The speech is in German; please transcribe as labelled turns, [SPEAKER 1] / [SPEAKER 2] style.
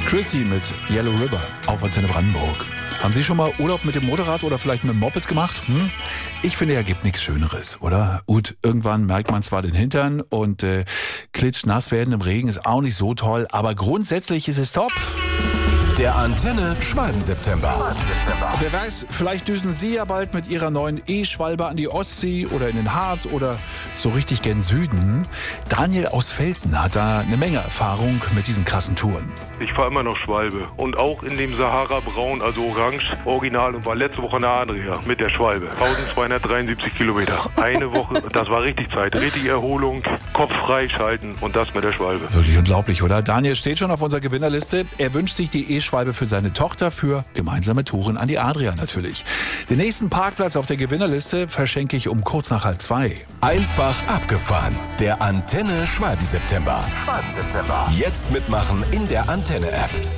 [SPEAKER 1] Chrissy mit Yellow River auf Antenne Brandenburg. Haben Sie schon mal Urlaub mit dem Motorrad oder vielleicht mit dem Moped gemacht? Ich finde, ja, gibt nichts Schöneres, oder? Gut, irgendwann merkt man zwar den Hintern und klitschnass werden im Regen ist auch nicht so toll, aber grundsätzlich ist es top.
[SPEAKER 2] Der Antenne Schwalben-September.
[SPEAKER 1] Wer weiß, vielleicht düsen Sie ja bald mit Ihrer neuen E-Schwalbe an die Ostsee oder in den Harz oder so richtig gen Süden. Daniel aus Velten hat da eine Menge Erfahrung mit diesen krassen Touren.
[SPEAKER 3] Ich fahre immer noch Schwalbe und auch in dem Sahara-Braun, also orange, original, und war letzte Woche in der Adria mit der Schwalbe. 1273 Kilometer. Eine Woche, das war richtig Zeit, richtig Erholung, Kopf freischalten und das mit der Schwalbe.
[SPEAKER 1] Wirklich unglaublich, oder? Daniel steht schon auf unserer Gewinnerliste. Er wünscht sich die E-Schwalbe für seine Tochter für gemeinsame Touren an die Adria natürlich. Den nächsten Parkplatz auf der Gewinnerliste verschenke ich um kurz nach 1:30.
[SPEAKER 2] Einfach abgefahren. Der Antenne Schwalben-September. Jetzt mitmachen in der Antenne-App.